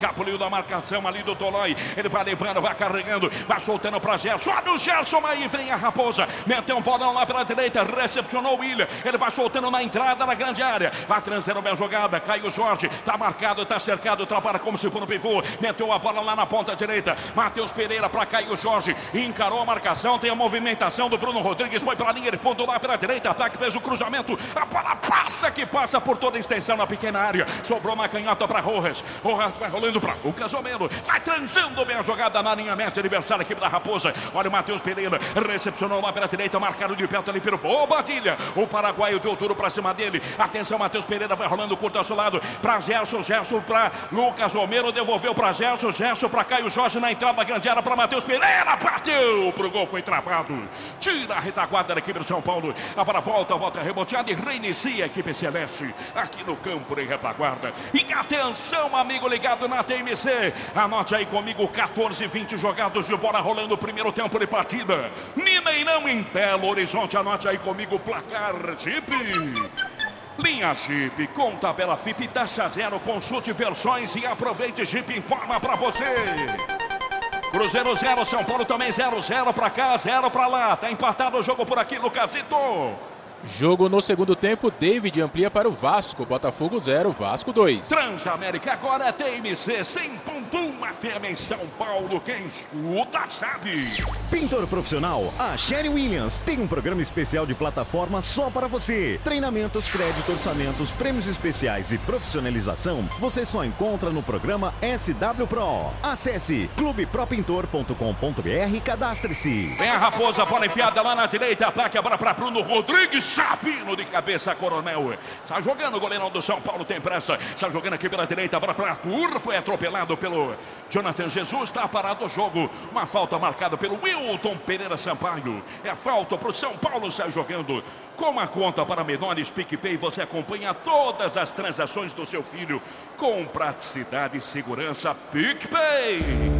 Capulinho da marcação ali do Tolói. Ele vai lembrando, vai carregando, vai soltando pra Gerson. Olha o Gerson aí, vem a Raposa. Meteu um bolão lá pela direita, recepcionou o William. Ele vai soltando na entrada da grande área. Vai trazendo bem a jogada. Caio Jorge, tá marcado, tá cercado, trabalha como se for no pivô. Meteu a bola lá na ponta direita. Matheus Pereira pra Caio Jorge. Encarou a marcação, tem a movimentação do Bruno Rodrigues. Foi pela linha de fundo lá pela direita. Ataque, fez o cruzamento. A bola passa por toda a extensão na pequena área. Sobrou uma canhota pra Rojas. Rojas vai rolando para Lucas Romero, vai transando bem a jogada na linha meta, aniversário equipe da Raposa. Olha o Matheus Pereira, recepcionou lá pela direita, marcado de perto ali pelo Bobadilha. O paraguaio deu duro para cima dele. Atenção, Matheus Pereira vai rolando curto ao seu lado para Gerson para Lucas Romero, devolveu para Gerson para Caio Jorge na entrada da grande área para Matheus Pereira, bateu pro gol, foi travado. Tira a retaguarda da equipe do São Paulo. A bola volta reboteada e reinicia a equipe celeste aqui no campo de retaguarda. E atenção, amigo ligado na TMC, anote aí comigo, 14 e 20 jogados de bola rolando o primeiro tempo de partida. Mineirão em Belo Horizonte, anote aí comigo, placar Jeep. Linha Jeep, com tabela FIP, taxa zero, consulte versões e aproveite. Jeep informa pra você. Cruzeiro 0, São Paulo também 0-0 pra cá, 0 pra lá. Tá empatado o jogo por aqui, Lucasito. Jogo no segundo tempo, David amplia para o Vasco, Botafogo 0, Vasco 2. Transamérica agora é TMC 100.1 FM em São Paulo, quem escuta sabe. Pintor profissional, a Sherry Williams tem um programa especial de plataforma só para você. Treinamentos, crédito, orçamentos, prêmios especiais e profissionalização, você só encontra no programa SW Pro. Acesse clubepropintor.com.br e cadastre-se. Vem a Raposa, bola enfiada lá na direita, ataque agora para Bruno Rodrigues. Sabino de cabeça, Coronel. Está jogando o goleirão do São Paulo, tem pressa. Está jogando aqui pela direita, bola para Arthur. Foi atropelado pelo Jonathan Jesus. Está parado o jogo. Uma falta marcada pelo Wilton Pereira Sampaio. É falta para o São Paulo, sai jogando. Com a conta para menores PicPay, você acompanha todas as transações do seu filho com praticidade e segurança. PicPay.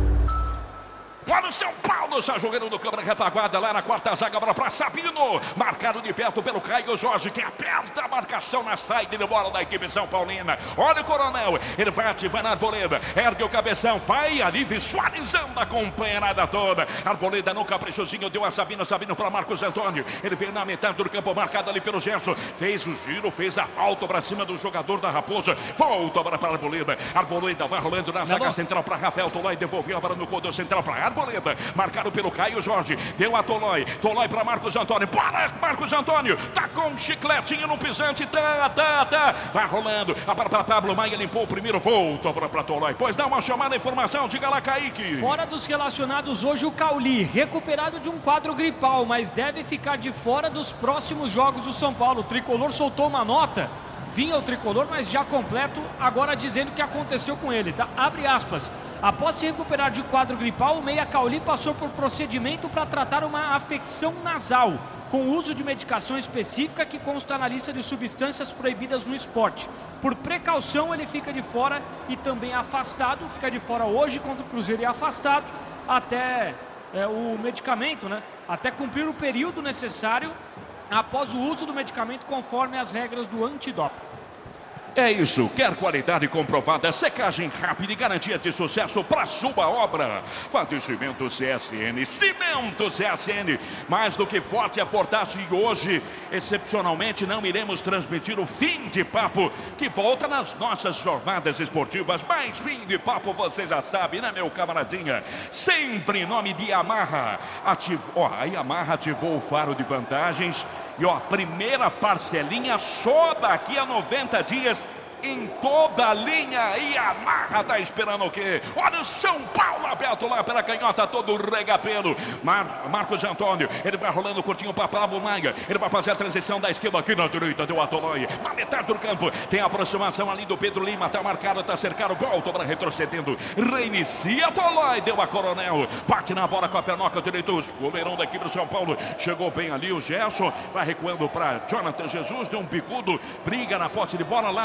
Olha o São Paulo, está jogando no câmara retaguarda lá na quarta zaga, bola para Sabino, marcado de perto pelo Caio Jorge, que aperta a marcação na saída de bola da equipe São Paulina. Olha o Coronel, ele vai ativar na Arboleda, ergue o cabeção, vai ali visualizando a companheirada toda. Arboleda no caprichozinho, deu a Sabino para Marcos Antônio, ele veio na metade do campo, marcado ali pelo Gerson, fez o giro, fez a falta para cima do jogador da Raposa, volta a bola para Arboleda, Arboleda vai rolando na zaga central para Rafael Tolói, devolveu a bola no corredor central para Arboleda, marcado pelo Caio Jorge, deu a Tolói para Marcos Antônio, para Marcos Antônio, tá com um chicletinho no pisante, vai rolando, a bola para Pablo Maia, limpou o primeiro, volta para Tolói, pois dá uma chamada, informação, diga lá, Kaique. Fora dos relacionados hoje o Cauli, recuperado de um quadro gripal, mas deve ficar de fora dos próximos jogos do São Paulo. O Tricolor soltou uma nota, vinha o Tricolor, mas já completo, agora dizendo o que aconteceu com ele, tá? Abre aspas. Após se recuperar de quadro gripal, o meia Cauli passou por procedimento para tratar uma afecção nasal, com uso de medicação específica que consta na lista de substâncias proibidas no esporte. Por precaução, ele fica de fora e também afastado, fica de fora hoje contra o Cruzeiro e afastado até o medicamento, né? Até cumprir o período necessário após o uso do medicamento conforme as regras do antidoping. É isso, quer qualidade comprovada, secagem rápida e garantia de sucesso para sua obra. Fortalecimento CSN, Cimento CSN, mais do que forte é Fortaço. E hoje, excepcionalmente, não iremos transmitir o fim de papo, que volta nas nossas jornadas esportivas. Mas fim de papo, você já sabe, né, meu camaradinha? Sempre em nome de Yamaha. A Yamaha ativou o faro de vantagens. E a primeira parcelinha só daqui a 90 dias em toda a linha. E a Yamaha tá esperando o quê? Olha o São Paulo aberto lá pela canhota, todo regapeiro. Marcos Antônio, ele vai rolando curtinho para Pablo Maia. Ele vai fazer a transição da esquerda aqui na direita, deu a Tolói. Na metade do campo, tem a aproximação ali do Pedro Lima, tá marcado, tá cercado, volta para retrocedendo. Reinicia a Tolói, deu a Coronel. Bate na bola com a pernoca direita, o goleirão da equipe do São Paulo. Chegou bem ali o Gerson, vai recuando para Jonathan Jesus, deu um bicudo, briga na posse de bola lá na diante.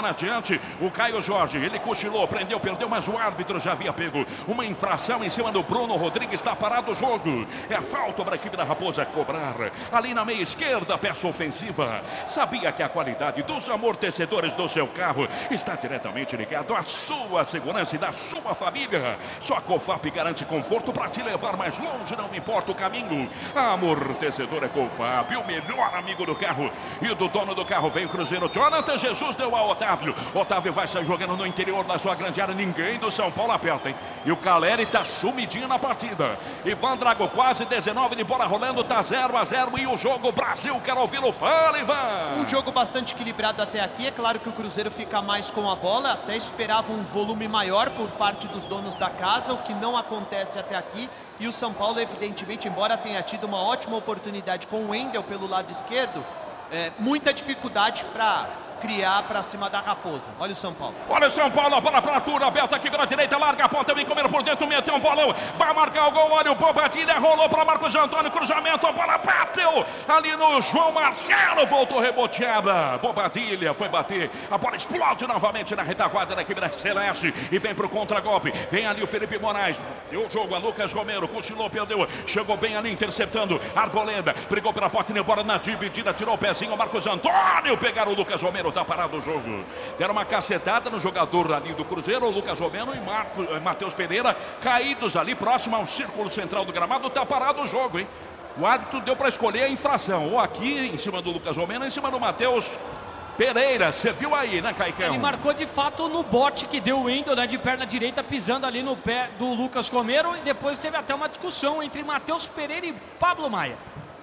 bate o Caio Jorge, ele cochilou, prendeu, perdeu, mas o árbitro já havia pego uma infração em cima do Bruno Rodrigues, está parado o jogo. É falta para a equipe da Raposa cobrar. Ali na meia esquerda, peça ofensiva. Sabia que a qualidade dos amortecedores do seu carro está diretamente ligado à sua segurança e da sua família. Só a Cofap garante conforto para te levar mais longe, não importa o caminho. A amortecedor é Cofap, o melhor amigo do carro e do dono do carro. Vem o Cruzeiro, Jonathan Jesus deu a Otávio. Otávio vai sair jogando no interior da sua grande área, ninguém do São Paulo aperta, hein? E o Caleri está sumidinho na partida. Ivan Drago, quase 19 de bola rolando, tá 0-0 e o jogo Brasil, quero ouvi-lo. Fala, Ivan! Um jogo bastante equilibrado até aqui, é claro que o Cruzeiro fica mais com a bola, até esperava um volume maior por parte dos donos da casa, o que não acontece até aqui. E o São Paulo, evidentemente, embora tenha tido uma ótima oportunidade com o Wendel pelo lado esquerdo, muita dificuldade para criar para cima da Raposa. Olha o São Paulo. Olha o São Paulo, a bola para Arthur, aberta aqui pela direita, larga a ponta, vem comer por dentro, meteu um bolão, vai marcar o gol, olha o Bobadilha, rolou para Marcos Antônio, cruzamento, a bola bateu ali no João Marcelo, voltou reboteada, Bobadilha foi bater, a bola explode novamente na retaguarda da equipe da Celeste e vem para o contra-golpe, vem ali o Felipe Moraes, deu o jogo a Lucas Romero, cochilou, perdeu, chegou bem ali interceptando, Arboleda, brigou pela porta, indo embora na dividida, tirou o pezinho, Marcos Antônio, pegaram o Lucas Romero, tá parado o jogo. Deram uma cacetada no jogador ali do Cruzeiro, o Lucas Romero e Matheus Pereira, caídos ali próximo ao círculo central do gramado, tá parado o jogo, hein? O árbitro deu para escolher a infração, ou aqui em cima do Lucas Romero, ou em cima do Matheus Pereira. Você viu aí, né, Caicão? Ele marcou de fato no bote que deu o Wendel, né, de perna direita, pisando ali no pé do Lucas Romero, e depois teve até uma discussão entre Matheus Pereira e Pablo Maia.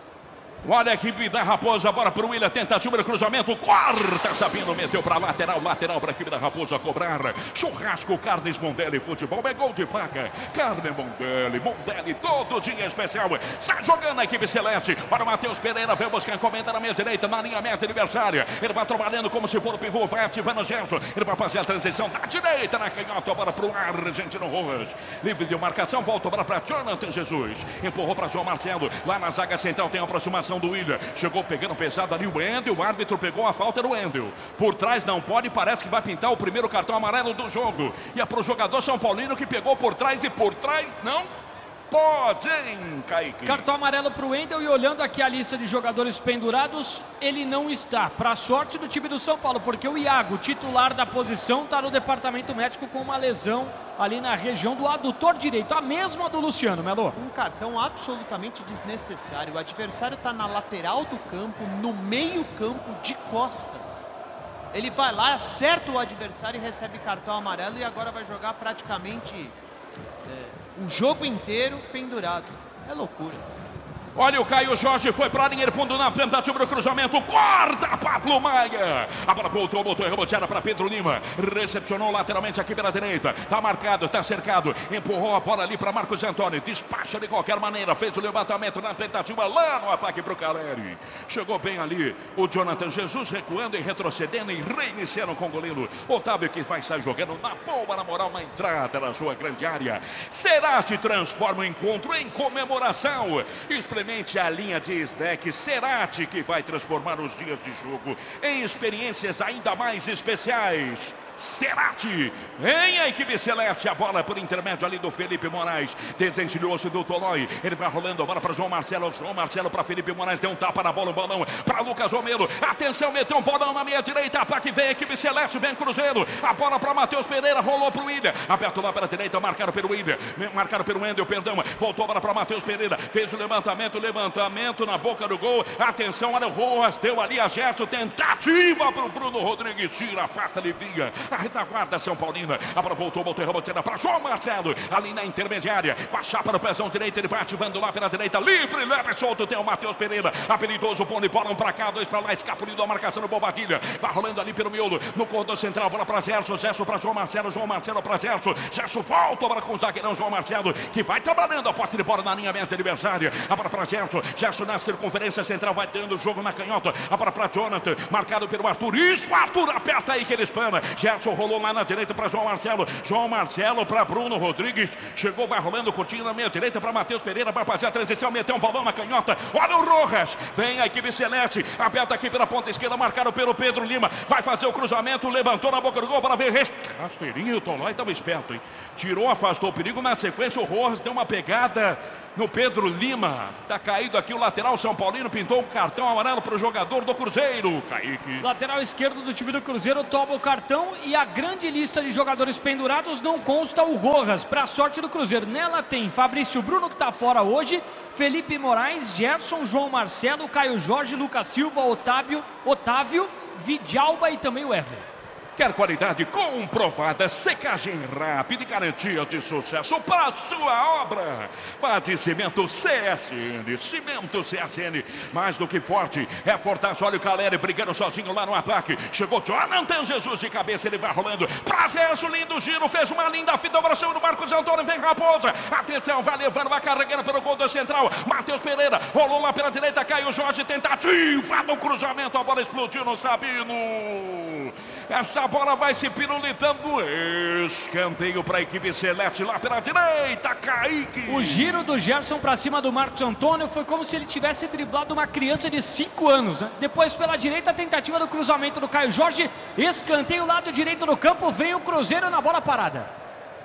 Olha a equipe da Raposa, bora pro William, tentativa de cruzamento, corta, Sabino meteu pra lateral pra equipe da Raposa cobrar. Churrasco Carnes Mondelli Futebol, é gol de placa. Carne Mondelli, todo dia especial. Sai jogando a equipe celeste. Para o Matheus Pereira, vem buscar encomenda na meia direita, na linha meta adversária. Ele vai trabalhando como se for o pivô, vai ativando o Gerson. Ele vai fazer a transição da direita na canhota, bora pro Argentino Rojas. Livre de marcação, volta para Jonathan Jesus. Empurrou para João Marcelo, lá na zaga central tem a aproximação do William, chegou pegando pesado ali o Wendel, o árbitro pegou a falta do Wendel, por trás não pode, parece que vai pintar o primeiro cartão amarelo do jogo, e é pro jogador São Paulino que pegou por trás, e por trás não pode, hein, Kaique? Cartão amarelo pro Wendel, e olhando aqui a lista de jogadores pendurados, ele não está, para sorte do time do São Paulo, porque o Iago, titular da posição, está no departamento médico com uma lesão ali na região do adutor direito, a mesma do Luciano, Melo. Um cartão absolutamente desnecessário. O adversário está na lateral do campo, no meio campo, de costas. Ele vai lá, acerta o adversário e recebe cartão amarelo, e agora vai jogar praticamente o jogo inteiro pendurado. É loucura. Olha o Caio Jorge, foi para a linha de fundo na tentativa do cruzamento, corta Pablo Maia. A bola voltou, botou reboteada para Pedro Lima, recepcionou lateralmente aqui pela direita, tá marcado, tá cercado, empurrou a bola ali para Marcos Antônio, despacha de qualquer maneira, fez o levantamento na tentativa lá no ataque para o Caleri. Chegou bem ali o Jonathan Jesus, recuando e retrocedendo e reiniciando com o goleiro Otávio, que vai sair jogando na boa, na moral, na entrada da sua grande área. Cerati transforma o encontro em comemoração. Experimente a linha de snack Cerati, que vai transformar os dias de jogo em experiências ainda mais especiais. Cerati, vem a equipe celeste, a bola por intermédio ali do Felipe Moraes, desencilhou-se do Tolói, ele vai rolando a bola para João Marcelo para Felipe Moraes, deu um tapa na bola, um balão para Lucas Romero, atenção, meteu um bolão na meia direita, ataque, vem a equipe celeste, vem Cruzeiro, a bola para Matheus Pereira, rolou para o William, aberto lá para a direita, marcaram pelo William, marcaram pelo Wendel, perdão, voltou a bola para Matheus Pereira, fez o levantamento na boca do gol, atenção, olha o Rojas, deu ali a Gerson, tentativa para o Bruno Rodrigues, tira, afasta, alivia. A retaguarda São Paulina, a bola voltou reboteada para João Marcelo, ali na intermediária, com a chapa no pezão direito, ele bate, vando lá pela direita, livre, leve, solto, tem o Matheus Pereira, habilidoso, põe bola, um para cá, dois para lá, escapulido a marcação do Bobadilha, vai rolando ali pelo miolo, no corredor central, bola para Gerson para João Marcelo para Gerson volta para com o zagueirão João Marcelo, que vai trabalhando a pote de bola na linha mente adversária, a bola para Gerson na circunferência central, vai dando o jogo na canhota, a bola para Jonathan, marcado pelo Arthur, isso, Arthur aperta aí que ele espana, Gerson rolou lá na direita para João Marcelo. João Marcelo para Bruno Rodrigues. Chegou, vai rolando, curtinho na meia direita para Matheus Pereira. Vai fazer a transição, meteu um balão na canhota. Olha o Rojas. Vem a equipe celeste. Aberta aqui pela ponta esquerda, marcado pelo Pedro Lima. Vai fazer o cruzamento, levantou na boca do gol para ver. Rasteirinho, o Tolói estava esperto, hein? Tirou, afastou o perigo. Na sequência, o Rojas deu uma pegada no Pedro Lima. Tá caído aqui o lateral São Paulino, pintou um cartão amarelo para o jogador do Cruzeiro, Kaique. Lateral esquerdo do time do Cruzeiro toma o cartão e a grande lista de jogadores pendurados não consta o Rojas, para a sorte do Cruzeiro. Nela tem Fabrício Bruno, que está fora hoje, Felipe Moraes, Gerson, João Marcelo, Caio Jorge, Lucas Silva, Otávio, Vidalba e também Wesley. Quer qualidade comprovada, secagem rápida e garantia de sucesso para a sua obra? Vá de Cimento CSN. Cimento CSN, mais do que forte, é fortaço. Olha o Caleri brigando sozinho lá no ataque. Chegou Jonathan Jesus de cabeça, ele vai rolando. Prazesso, lindo giro, fez uma linda fita para cima do Marcos Antônio, vem Raposa. Atenção, vai levando, vai carregando pelo gol do central. Matheus Pereira, rolou lá pela direita, Caio Jorge, tentativa no cruzamento, a bola explodiu no Sabino. Essa bola vai se pirulitando. Escanteio para a equipe celeste lá pela direita, Kaique. O giro do Gerson para cima do Marcos Antônio foi como se ele tivesse driblado uma criança de 5 anos, né? Depois pela direita, a tentativa do cruzamento do Caio Jorge. Escanteio lado direito do campo, vem o Cruzeiro na bola parada.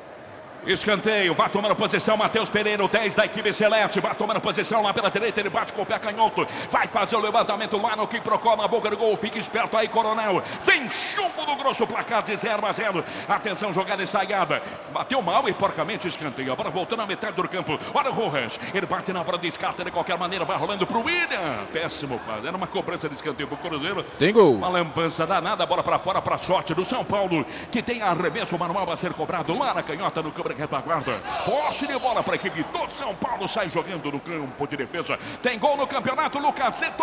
Escanteio, vai tomando posição Matheus Pereira, o 10 da equipe celeste, vai tomando posição lá pela direita, ele bate com o pé canhoto, vai fazer o levantamento lá no Quiprocó, na boca do gol, fica esperto aí, Coronel, vem chumbo no grosso, placar de 0-0, atenção, jogada ensaiada, bateu mal e porcamente escanteio, agora voltando à metade do campo, olha o Rojas, ele bate na bola, descarta de qualquer maneira, vai rolando pro William, péssimo quase, era uma cobrança de escanteio pro Cruzeiro, tem gol, uma lambança danada, bola pra fora, pra sorte do São Paulo, que tem arremesso manual a ser cobrado lá na canhota, no câmera retaguarda, posse de bola para a equipe do São Paulo, sai jogando no campo de defesa, tem gol no campeonato, Lucasito.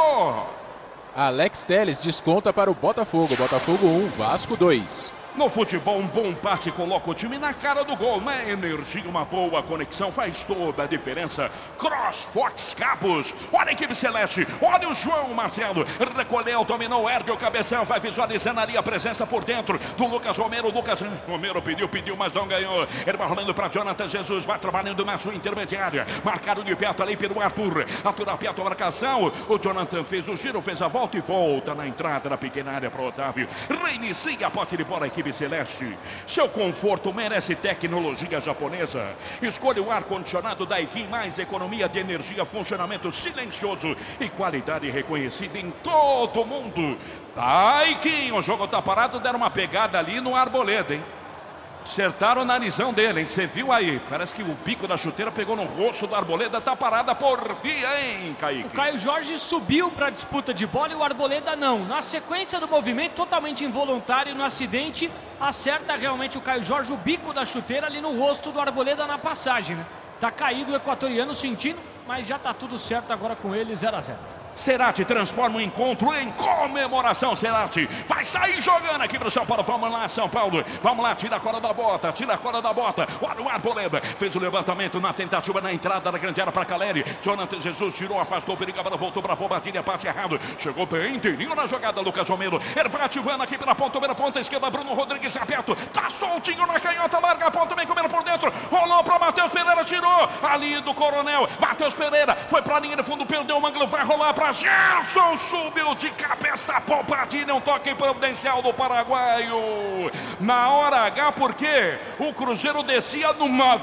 Alex Telles desconta para o Botafogo, Botafogo 1, Vasco 2. No futebol, um bom passe coloca o time na cara do gol. Na energia, uma boa conexão faz toda a diferença. Cross Fox Cabos. Olha a equipe celeste. Olha o João Marcelo. Recolheu, dominou, ergue o cabeção. Vai visualizando ali a presença por dentro do Lucas Romero. Lucas Romero pediu, mas não ganhou. Ele vai rolando para Jonathan Jesus. Vai trabalhando na sua intermediária. Marcado de perto ali pelo Arthur. Arthur aperta a marcação. O Jonathan fez o giro, fez a volta e volta na entrada da pequena área para o Otávio. Reinicia a posse de bola a equipe celeste. Seu conforto merece tecnologia japonesa. Escolha o ar-condicionado Daikin, mais economia de energia, funcionamento silencioso e qualidade reconhecida em todo o mundo. Daikin, o jogo tá parado, deram uma pegada ali no Arboleda, hein? Acertaram o narizão dele, hein? Você viu aí? Parece que o bico da chuteira pegou no rosto do Arboleda. Tá parada por via, hein, Kaique? O Caio Jorge subiu para a disputa de bola e o Arboleda não. Na sequência do movimento, totalmente involuntário no acidente, acerta realmente o Caio Jorge o bico da chuteira ali no rosto do Arboleda na passagem, né? Tá caído o equatoriano sentindo, mas já tá tudo certo agora com ele, 0-0. Cerati transforma o encontro em comemoração. Cerati vai sair jogando aqui pro São Paulo. Vamos lá, São Paulo. Vamos lá, tira a corda da bota. Tira a corda da bota. Olha o Arboleda. Fez o levantamento na tentativa na entrada da grande área para Caleri. Jonathan Jesus tirou, afastou o perigo. Agora voltou para a bombadilha. Passe errado. Chegou bem inteirinho na jogada. Lucas Romero. Ele vai ativando aqui pela ponta esquerda. Bruno Rodrigues aberto. Tá soltinho na canhota. Larga a ponta. Vem comendo por dentro. Rolou para Matheus Pereira. Tirou. Ali do Coronel. Matheus Pereira. Foi para a linha de fundo. Perdeu o ângulo. Vai rolar para Gerson, subiu de cabeça, Popadinha, um toque providencial do paraguaio. Na hora H, porque o Cruzeiro descia numa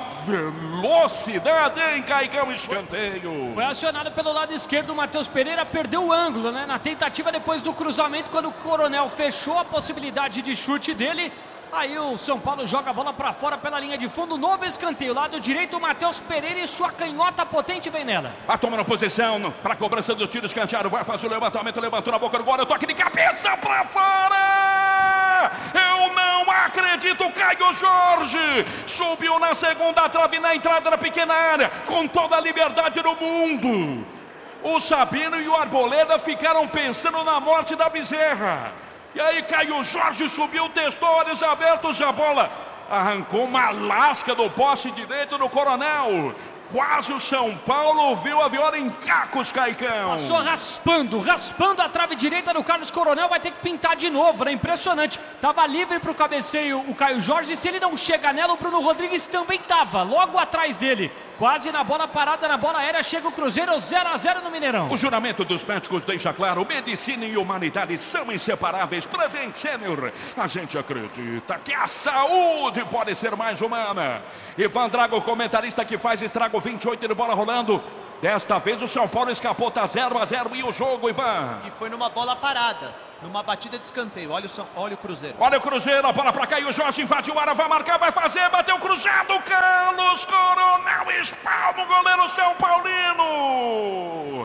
velocidade, hein, Caicão, escanteio. Foi acionado pelo lado esquerdo, o Matheus Pereira perdeu o ângulo, né? Na tentativa depois do cruzamento, quando o Coronel fechou a possibilidade de chute dele, aí o São Paulo joga a bola para fora pela linha de fundo, novo escanteio, lado direito, o Matheus Pereira e sua canhota potente vem nela. Vai tomando posição para a cobrança do tiro escanteado, vai fazer o levantamento, levantou na boca do gol, o toque de cabeça para fora! Eu não acredito, Caio Jorge subiu na segunda trave na entrada da pequena área, com toda a liberdade do mundo. O Sabino e o Arboleda ficaram pensando na morte da Bezerra. E aí Caio Jorge subiu, testou, olhos abertos, a bola arrancou uma lasca do poste direito do Coronel. Quase o São Paulo viu a viola em cacos, Caicão. Passou raspando a trave direita do Carlos Coronel, vai ter que pintar de novo, né? Impressionante. Tava livre para o cabeceio o Caio Jorge, se ele não chega nela, o Bruno Rodrigues também tava, logo atrás dele. Quase na bola parada, na bola aérea, chega o Cruzeiro 0-0 no Mineirão. O juramento dos médicos deixa claro, medicina e humanidade são inseparáveis. Prevent Senior, a gente acredita que a saúde pode ser mais humana. Ivan Drago, comentarista que faz estrago, 28 de bola rolando. Desta vez o São Paulo escapou, tá 0-0 e o jogo, Ivan. E foi numa bola parada, numa batida de escanteio. Olha o Cruzeiro. Olha o Cruzeiro, a bola pra cá e o Jorge invadiu a área, vai marcar, vai fazer, bateu cruzado, Carlos Coronel espalma o goleiro São Paulino.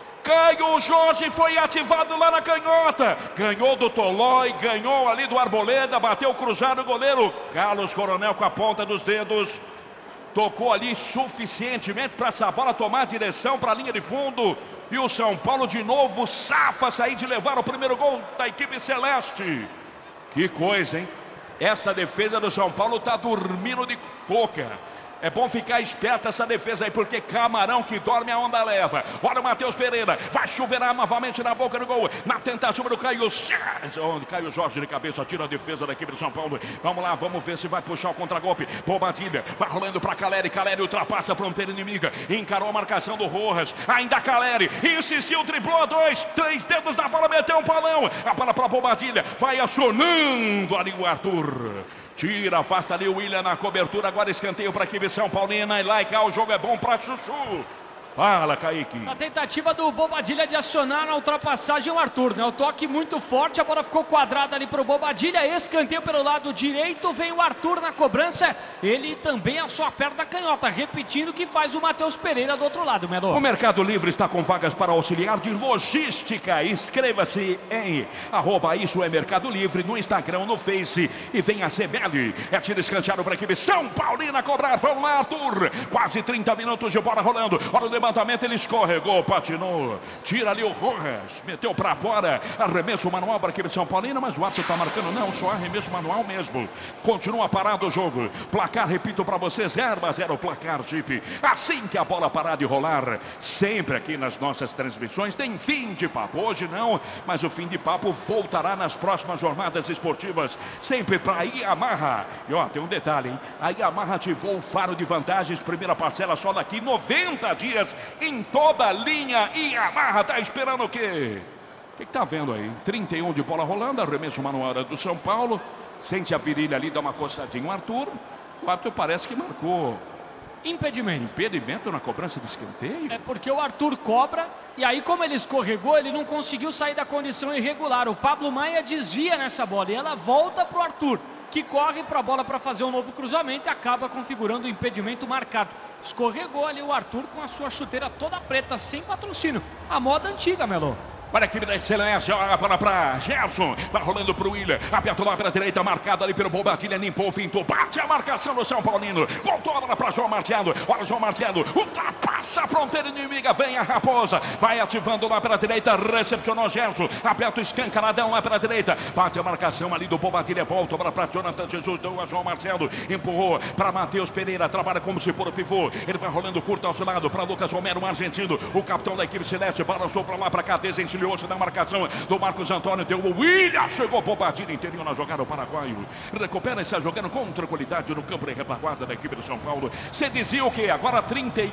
Caio Jorge foi ativado lá na canhota, ganhou do Tolói, ganhou ali do Arboleda, bateu cruzado o goleiro Carlos Coronel com a ponta dos dedos. Tocou ali suficientemente para essa bola tomar direção para a linha de fundo. E o São Paulo de novo safa-se aí de levar o primeiro gol da equipe celeste. Que coisa, hein? Essa defesa do São Paulo está dormindo de coca. É bom ficar esperto essa defesa aí, porque camarão que dorme a onda leva. Olha o Matheus Pereira, vai chuveirar novamente na boca do gol. Na tentativa do Caio Jorge de cabeça, tira a defesa da equipe do São Paulo. Vamos lá, vamos ver se vai puxar o contragolpe. Bobadilha, vai rolando para Caleri. Caleri ultrapassa a fronteira inimiga. Encarou a marcação do Rojas. Ainda Caleri, insistiu, driblou a 2. 3 dedos na bola, meteu um palão. A bola para Bobadilha, vai acionando ali o Arthur. Tira, afasta ali o William na cobertura. Agora escanteio para a equipe São Paulina. E lá e cá o jogo é bom para Chuchu. Fala, Kaique. Na tentativa do Bobadilha de acionar na ultrapassagem o Arthur, né? O toque muito forte, a bola ficou quadrada ali pro Bobadilha, escanteio pelo lado direito, vem o Arthur na cobrança, ele também a sua perna canhota, repetindo o que faz o Matheus Pereira do outro lado, Melo. O Mercado Livre está com vagas para auxiliar de logística. Inscreva-se em @isso é Mercado Livre no Instagram, no Face e venha a CBL. É tiro escanteado para a equipe São Paulina cobrar. Vamos lá, Arthur. Quase 30 minutos de bola rolando. Olha o levantamento, ele escorregou, patinou, tira ali o Rojas, meteu para fora, arremesso manual para a equipe São Paulina, mas o árbitro está marcando, não, só arremesso manual mesmo. Continua parado o jogo, placar, repito para você, 0-0 placar, Chip. Assim que a bola parar de rolar, sempre aqui nas nossas transmissões, tem fim de papo, hoje não, mas o fim de papo voltará nas próximas jornadas esportivas, sempre para a Yamaha. E ó, tem um detalhe, hein? A Yamaha ativou o faro de vantagens, primeira parcela só daqui 90 dias, em toda a linha. Yamaha tá esperando o quê? O que tá vendo aí? 31 de bola rolando, arremesso manual do São Paulo, sente a virilha ali, dá uma coçadinha o Arthur. O Arthur parece que marcou impedimento na cobrança de escanteio. É porque o Arthur cobra e aí, como ele escorregou, ele não conseguiu sair da condição irregular. O Pablo Maia desvia nessa bola e ela volta pro Arthur, que corre para a bola para fazer um novo cruzamento e acaba configurando o impedimento marcado. Escorregou ali o Arthur com a sua chuteira toda preta, sem patrocínio. A moda antiga, Melo. Para a equipe da excelência, olha para Gerson, vai rolando para o William, aperta lá para a direita, marcado ali pelo Bobadilha, limpou, fintou, bate a marcação do São Paulino, voltou a bola para João Marcelo, olha o João Marcelo, ultrapassa a fronteira inimiga, vem a Raposa, vai ativando lá para a direita, recepcionou Gerson, aperta o escancaradão lá para a direita, bate a marcação ali do Bobadilha, volta a bola para Jonathan Jesus, deu a João Marcelo, empurrou para Matheus Pereira, trabalha como se for o pivô, ele vai rolando curto ao seu lado para Lucas Romero, um argentino, o capitão da equipe celeste, balançou para lá para cá, desencilhou da marcação do Marcos Antônio, deu o William, chegou Bobadilha, interior na jogada, o paraguaio recupera essa jogando com tranquilidade no campo de retaguarda da equipe do São Paulo. Você dizia o que? Agora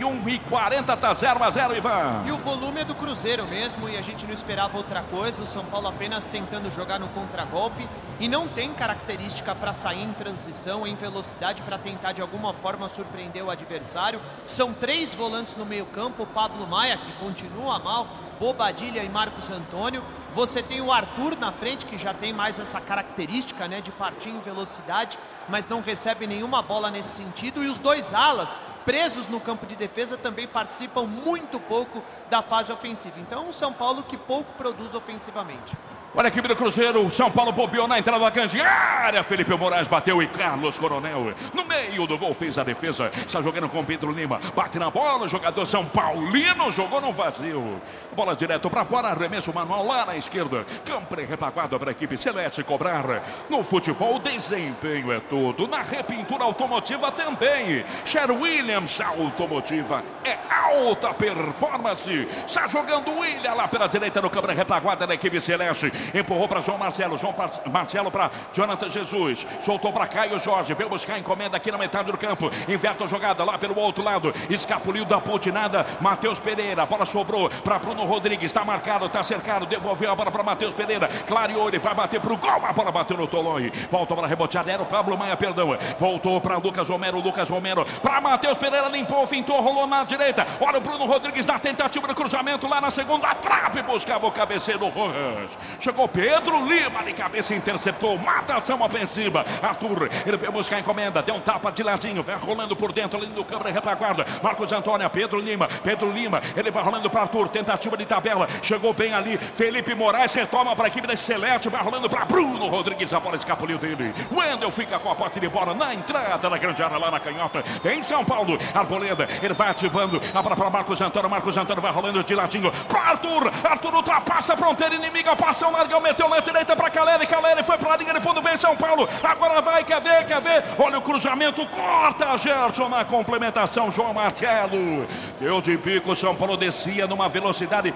31-40, tá 0-0, Ivan. E o volume é do Cruzeiro mesmo, e a gente não esperava outra coisa. O São Paulo apenas tentando jogar no contragolpe e não tem característica para sair em transição, em velocidade, para tentar de alguma forma surpreender o adversário. São 3 volantes no meio campo, o Pablo Maia, que continua mal, Bobadilha e Marcos Antônio. Você tem o Arthur na frente, que já tem mais essa característica, né, de partir em velocidade, mas não recebe nenhuma bola nesse sentido. E os 2 alas, presos no campo de defesa, também participam muito pouco da fase ofensiva. Então, o São Paulo que pouco produz ofensivamente. Olha a equipe do Cruzeiro, o São Paulo bobeou na entrada da grande área. Felipe Moraes bateu e Carlos Coronel no meio do gol fez a defesa. Está jogando com Pedro Lima, bate na bola, o jogador São Paulino jogou no vazio. Bola direto para fora, arremesso manual lá na esquerda. Campo retaguarda para a equipe Celeste cobrar. No futebol, o desempenho é tudo. Na repintura automotiva também. Sher Williams, automotiva é alta performance. Está jogando o William lá pela direita no campo retaguarda da equipe Celeste. Empurrou para João Marcelo. João Marcelo para Jonathan Jesus. Soltou para Caio Jorge. Veio buscar a encomenda aqui na metade do campo. Inverte a jogada lá pelo outro lado. Escapuliu da pontinada. Matheus Pereira. A bola sobrou para Bruno Rodrigues. Está marcado, está cercado. Devolveu a bola para Matheus Pereira. Clareou, ele vai bater para o gol. A bola bateu no Tolói. Volta para rebotear. Era o Pablo Maia, perdão. Voltou para Lucas Romero. Lucas Romero para Matheus Pereira. Limpou, fintou, rolou na direita. Olha o Bruno Rodrigues na tentativa do cruzamento lá na segunda trave. Buscava o cabeceiro do Rojas. Chegou Pedro Lima de cabeça, interceptou, matação ofensiva. Arthur, ele veio buscar a encomenda, deu um tapa de ladinho, vai rolando por dentro ali do câmara retaguarda. Marcos Antônio, Pedro Lima, ele vai rolando para Arthur, tentativa de tabela, chegou bem ali. Felipe Moraes retoma para a equipe da Celeste, vai rolando para Bruno Rodrigues, a bola escapuliu dele. Wendel fica com a posse de bola na entrada da grande área lá na canhota. Em São Paulo, Arboleda, ele vai ativando a bola para Marcos Antônio vai rolando de ladinho para Arthur. Arthur ultrapassa a fronteira inimiga, passa o largão, meteu na direita para Caleri foi para a linha de fundo, vem São Paulo, agora vai, quer ver, olha o cruzamento, corta Gerson na complementação, João Marcelo, deu de bico, São Paulo descia numa velocidade,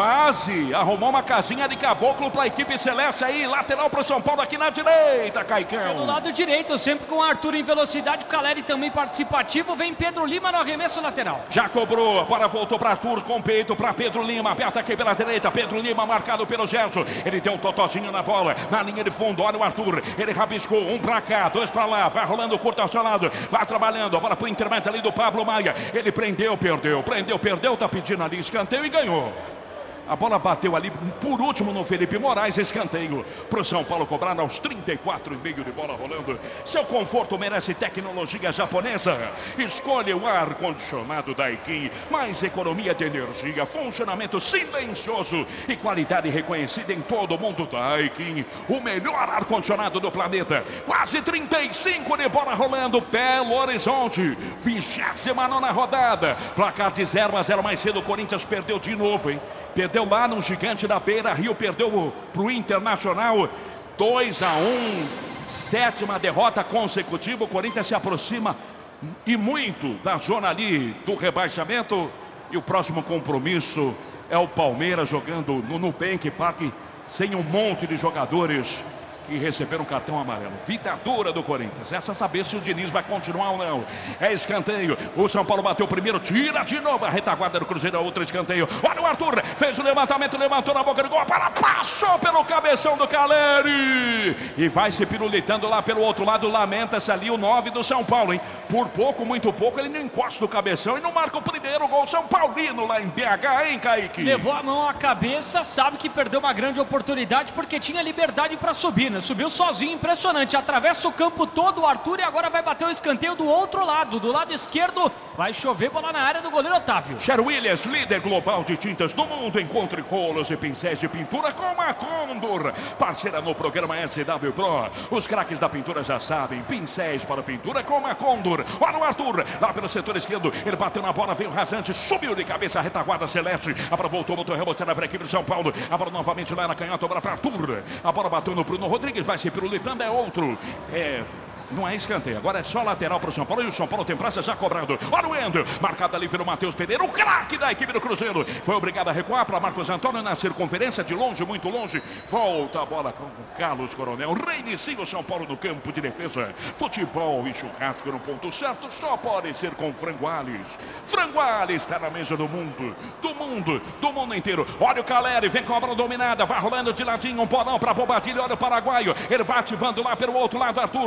quase arrumou uma casinha de caboclo para a equipe Celeste aí, lateral para o São Paulo aqui na direita, Caicão. No lado direito, sempre com o Arthur em velocidade, o Caleri também participativo, vem Pedro Lima no arremesso lateral. Já cobrou, agora voltou para Arthur, com peito para Pedro Lima, aperta aqui pela direita, Pedro Lima marcado pelo Gerson, ele deu um totozinho na bola, na linha de fundo, olha o Arthur, ele rabiscou, um pra cá, dois pra lá, vai rolando curto ao seu lado, vai trabalhando, a bola pro intermédio ali do Pablo Maia, ele prendeu, perdeu, tá pedindo ali escanteio e ganhou. A bola bateu ali por último no Felipe Moraes, escanteio para o São Paulo cobrar aos 34,5 de bola rolando. Seu conforto merece tecnologia japonesa. Escolha o ar-condicionado Daikin, mais economia de energia, funcionamento silencioso e qualidade reconhecida em todo o mundo. Daikin, o melhor ar-condicionado do planeta. Quase 35 de bola rolando, Belo Horizonte, 29ª rodada. Placar de 0-0 mais cedo, o Corinthians perdeu de novo, hein? Perdeu lá no Gigante da Beira Rio, perdeu para o Internacional 2-1, 7ª derrota consecutiva. O Corinthians se aproxima e muito da zona ali do rebaixamento. E o próximo compromisso é o Palmeiras jogando no Nubank Park sem um monte de jogadores que receberam cartão amarelo. Vida dura do Corinthians. Essa saber se o Diniz vai continuar ou não. É escanteio. O São Paulo bateu primeiro, tira de novo a retaguarda do Cruzeiro, outro escanteio. Olha o Arthur, fez o levantamento, levantou na boca do gol, para, passou pelo cabeção do Caleri e vai se pirulitando lá pelo outro lado. Lamenta-se ali o 9 do São Paulo, hein? Por pouco, muito pouco, ele não encosta o cabeção e não marca o primeiro gol. São Paulino lá em BH, hein, Kaique? Levou a mão à cabeça, sabe que perdeu uma grande oportunidade porque tinha liberdade para subir, né? Subiu sozinho, impressionante, atravessa o campo todo o Arthur e agora vai bater o escanteio do outro lado, do lado esquerdo, vai chover bola na área do goleiro Otávio. Sher Williams, líder global de tintas do mundo, encontre rolos e pincéis de pintura com a Condor, parceira no programa SW Pro, os craques da pintura já sabem, pincéis para pintura com a Condor. Olha o Arthur, lá pelo setor esquerdo, ele bateu na bola, veio rasante, subiu de cabeça a retaguarda Celeste, a bola voltou, botou reboteada para a equipe de São Paulo, a bola novamente lá na canhota, a bola para Arthur, a bola bateu no Bruno Rodrigues, vai se pirulitando, é outro, não é escanteio, agora é só lateral para o São Paulo e o São Paulo tem praça já cobrado. Olha o Wendel, marcado ali pelo Matheus Pereira, o craque da equipe do Cruzeiro, foi obrigado a recuar para Marcos Antônio na circunferência, de longe, muito longe, volta a bola com o Carlos Coronel, reinicia o São Paulo no campo de defesa. Futebol e churrasco no ponto certo só pode ser com Franguales. Franguales está na mesa do mundo inteiro. Olha o Caleri, vem com a bola dominada, vai rolando de ladinho, um bolão para Bobadilha, olha o paraguaio, ele vai ativando lá pelo outro lado, Arthur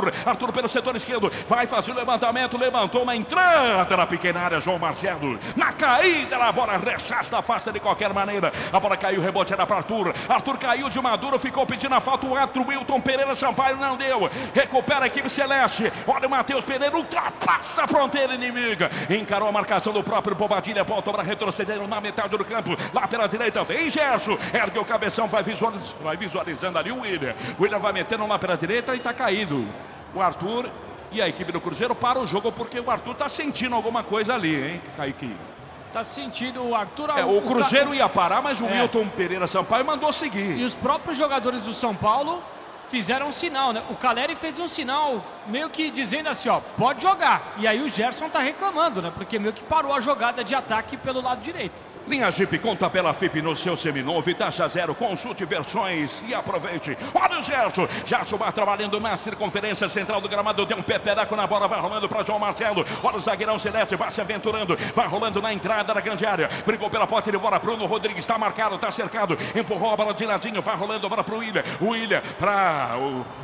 Paulo pelo setor esquerdo, vai fazer o levantamento, levantou na entrada na pequena área, João Marcelo, na caída a bola rechaça, afasta de qualquer maneira, a bola caiu, rebote era para Arthur caiu de maduro, ficou pedindo a falta, o árbitro Wilton Pereira Sampaio não deu, recupera a equipe celeste, olha o Matheus Pereira, ultrapassa a fronteira inimiga, encarou a marcação do próprio Bobadilha, volta para retroceder na metade do campo, lá pela direita, vem Gerson, ergue o cabeção, vai visualizando ali o William vai metendo lá pela direita e está caído, o Arthur e a equipe do Cruzeiro para o jogo, porque o Arthur está sentindo alguma coisa ali, hein, Kaique? Tá sentindo o Arthur... o Cruzeiro ia parar, mas o Wilton Pereira Sampaio mandou seguir. E os próprios jogadores do São Paulo fizeram um sinal, né? O Caleri fez um sinal meio que dizendo assim, ó, pode jogar. E aí o Gerson tá reclamando, né? Porque meio que parou a jogada de ataque pelo lado direito. Linha Jeep com tabela FIP no seu seminovo e taxa zero. Consulte versões e aproveite. Olha o Gerson. Gerson vai trabalhando na circunferência central do gramado. Tem um pepereco na bola. Vai rolando para João Marcelo. Olha o zagueirão Celeste. Vai se aventurando. Vai rolando na entrada da grande área. Brigou pela pote de bola. Bruno Rodrigues está marcado. Está cercado. Empurrou a bola de ladinho. Vai rolando a bola para o William. O William para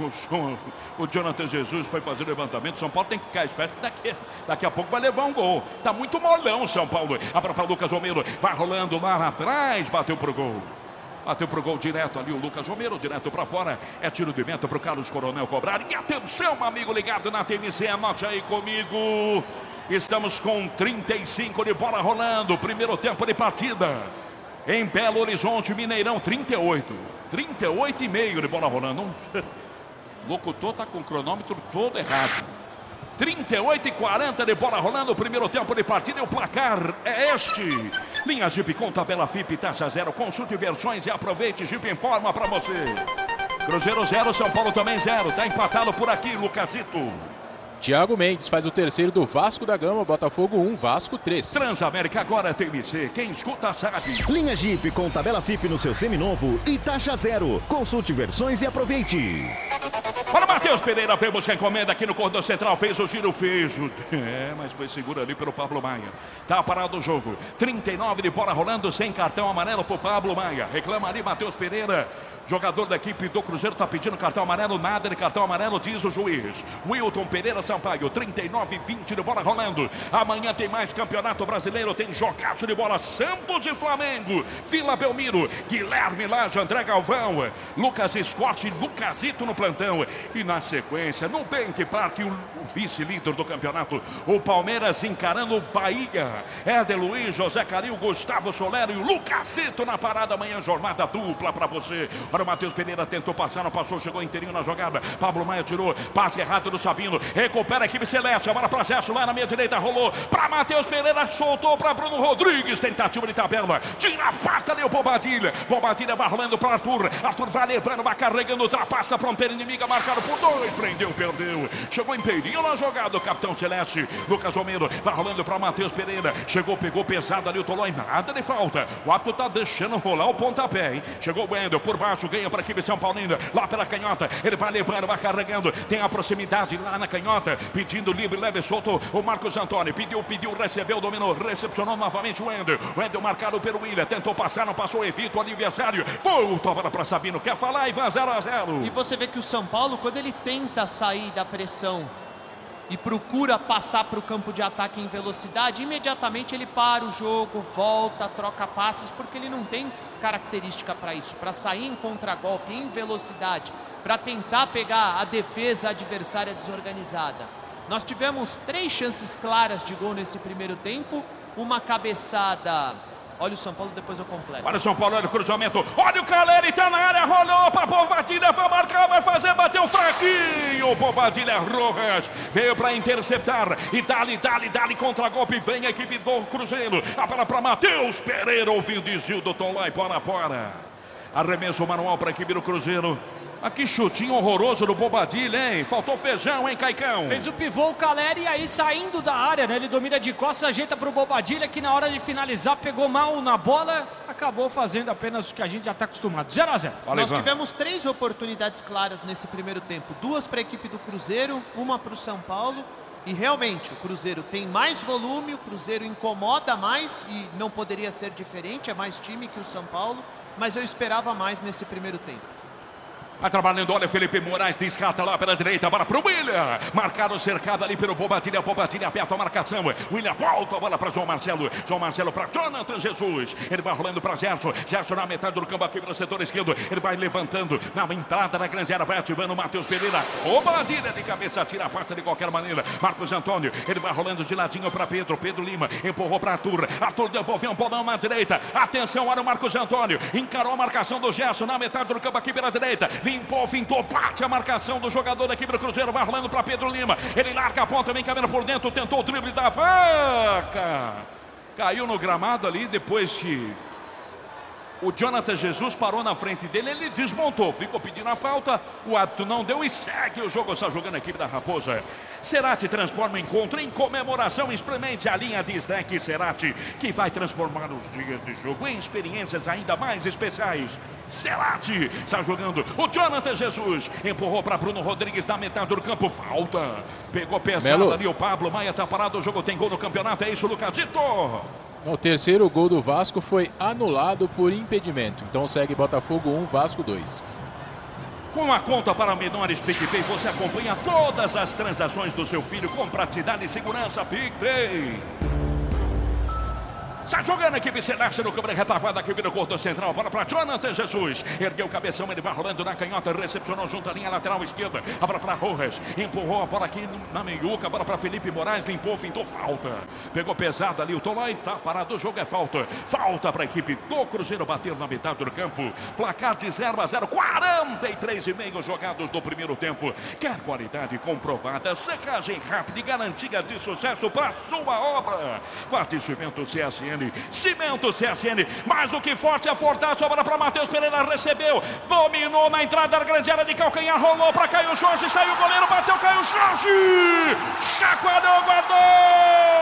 o Jonathan Jesus. Foi fazer o levantamento. São Paulo tem que ficar esperto. Daqui a pouco vai levar um gol. Tá muito molão São Paulo. A bola para Lucas Romero. Vai rolando lá atrás, bateu pro gol. Bateu pro gol direto ali o Lucas Romero, direto para fora. É tiro de meta pro Carlos Coronel cobrar. E atenção, amigo ligado na TMC, anote aí comigo. Estamos com 35 de bola rolando. Primeiro tempo de partida. Em Belo Horizonte, Mineirão, 38. 38,5 de bola rolando. O locutor tá com o cronômetro todo errado. 38,40 de bola rolando, o primeiro tempo de partida e o placar é este. Linha Jeep com tabela FIP, taxa zero, consulte versões e aproveite, Jeep informa para você. Cruzeiro 0, São Paulo também 0, tá empatado por aqui, Lucasito. Thiago Mendes faz o terceiro do Vasco da Gama, Botafogo 1, Vasco 3. Transamérica agora TMC, quem escuta sabe. Linha Jeep com tabela FIP no seu seminovo e taxa zero. Consulte versões e aproveite. Para Matheus Pereira, veio buscar encomenda aqui no cordão central, fez o giro, mas foi seguro ali pelo Pablo Maia. Tá parado o jogo, 39 de bola rolando, sem cartão amarelo pro Pablo Maia. Reclama ali Matheus Pereira, jogador da equipe do Cruzeiro, tá pedindo cartão amarelo, nada de cartão amarelo, diz o juiz. Wilton Pereira Sampaio, 39,20 de bola rolando. Amanhã tem mais Campeonato Brasileiro, tem jogaço de bola, Santos e Flamengo, Vila Belmiro, Guilherme Laje, André Galvão, Lucas Scott, Lucasito no plantão. E na sequência, no Bank Park, o vice-líder do campeonato, o Palmeiras encarando o Bahia. Éder Luiz, José Caril, Gustavo Solero e o Lucasito na parada. Amanhã, jornada dupla para você. Olha o Matheus Pereira, tentou passar, não passou, chegou inteirinho na jogada. Pablo Maia tirou, passe errado do Sabino. Recupera a equipe celeste, a bola para Gerson lá na meia direita, rolou para Matheus Pereira, soltou para Bruno Rodrigues. Tentativa de tabela, tira a pasta, deu Bobadilha. Bobadilha vai rolando para Arthur. Arthur vai levando, vai carregando, ultrapassa a fronteira inimiga, marcado por 2, prendeu, perdeu, chegou inteirinho na jogada o capitão celeste, Lucas Romero, vai rolando para Matheus Pereira, chegou, pegou pesado ali o Tolói, nada de falta, o árbitro tá deixando rolar o pontapé, hein? Chegou o Wendel, por baixo, ganha para a equipe São Paulina, lá pela canhota, ele vai levando, vai carregando, tem a proximidade lá na canhota, pedindo livre, leve, solto, o Marcos Antônio, pediu, recebeu, dominou, recepcionou novamente o Wendel marcado pelo William, tentou passar, não passou, evita o adversário, voltou para Sabino, quer falar e vai 0-0. E você vê que o São Paulo, quando ele tenta sair da pressão e procura passar para o campo de ataque em velocidade, imediatamente ele para o jogo, volta, troca passes, porque ele não tem característica para isso, para sair em contragolpe, em velocidade, para tentar pegar a defesa adversária desorganizada. Nós tivemos 3 chances claras de gol nesse primeiro tempo, uma cabeçada... Olha o São Paulo, depois eu completo. Olha o São Paulo, olha o cruzamento. Olha o Caleri, tá na área, rolou para Bobadilha, vai marcar, vai fazer, bateu fraquinho. Bobadilha Rojas veio para interceptar. E dali, contra-golpe, vem a equipe do Cruzeiro. A bola para Matheus Pereira, ouviu o desvio do Tom lá e bola fora. Arremesso manual para a equipe do Cruzeiro. Que chutinho horroroso do Bobadilha, hein? Faltou feijão, hein, Caicão? Fez o pivô o Caleri e aí saindo da área, né? Ele domina de costas, ajeita pro Bobadilha, que na hora de finalizar pegou mal na bola, acabou fazendo apenas o que a gente já está acostumado. 0-0. Nós tivemos 3 oportunidades claras nesse primeiro tempo. 2 para a equipe do Cruzeiro, 1 para o São Paulo. E realmente o Cruzeiro tem mais volume, o Cruzeiro incomoda mais e não poderia ser diferente, é mais time que o São Paulo. Mas eu esperava mais nesse primeiro tempo. Vai trabalhando, olha, Felipe Moraes descarta lá pela direita, bola pro William. Marcado, cercado ali pelo Bobadilha aperta a marcação. William volta a bola para João Marcelo. João Marcelo para Jonathan Jesus. Ele vai rolando para Gerson. Gerson na metade do campo aqui pelo setor esquerdo. Ele vai levantando na entrada da grande área, vai ativando o Matheus Pereira. Bobadilha de cabeça, tira a parte de qualquer maneira. Marcos Antônio, ele vai rolando de ladinho para Pedro. Pedro Lima empurrou para Arthur. Arthur devolveu um bolão na direita. Atenção, olha o Marcos Antônio. Encarou a marcação do Gerson na metade do campo aqui pela direita. Limpou, fintou, bate a marcação do jogador da equipe do Cruzeiro, vai rolando para Pedro Lima, ele larga a ponta, vem caminhando por dentro, tentou o drible da vaca, caiu no gramado ali, depois que o Jonathan Jesus parou na frente dele, ele desmontou, ficou pedindo a falta, o árbitro não deu e segue o jogo, está jogando a equipe da Raposa. Cerati transforma o encontro em comemoração. Experimente a linha de snack Cerati, que vai transformar os dias de jogo em experiências ainda mais especiais. Cerati está jogando. O Jonathan Jesus empurrou para Bruno Rodrigues na metade do campo. Falta. Pegou pesado ali o Pablo Maia. Está parado. O jogo tem gol no campeonato. É isso, Lucasito. O terceiro gol do Vasco foi anulado por impedimento. Então segue Botafogo 1, Vasco 2. Com a conta para menores PicPay, você acompanha todas as transações do seu filho com praticidade e segurança. PicPay. Está jogando a equipe Celeste no câmera retaguarda aqui no corredor central. Bola para Jonathan Jesus. Ergueu o cabeção, ele vai rolando na canhota. Recepcionou junto à linha lateral esquerda. A bola para Rojas. Empurrou a bola aqui na meiuca. A bola para Felipe Moraes. Limpou, fintou, falta. Pegou pesado ali o Tolói. Está parado. O jogo é falta. Falta para a equipe do Cruzeiro bater na metade do campo. Placar de 0-0. 43,5 jogados no primeiro tempo. Quer qualidade comprovada, secagem rápida e garantia de sucesso para sua obra. Faticimento CSN. Cimento CSN, mais do que forte, a Fortaço, a bola para Matheus Pereira, recebeu, dominou na entrada da grande área de calcanhar, rolou para Caio Jorge, saiu o goleiro, bateu Caio Jorge, chacoalhou, guardou!